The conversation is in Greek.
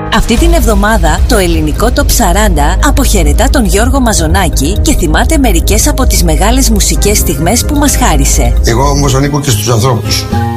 Αυτή την εβδομάδα το ελληνικό Top 40 αποχαιρετά τον Γιώργο Μαζονάκη και θυμάται μερικές από τις μεγάλες μουσικές στιγμές που μας χάρισε. Εγώ όμως ανήκω και στους ανθρώπους.